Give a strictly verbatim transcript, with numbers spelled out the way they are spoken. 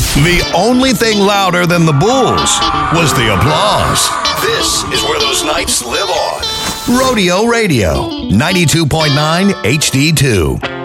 The only thing louder than the Bulls was the applause. This is where those nights live on. Rodeo Radio, ninety-two point nine H D two.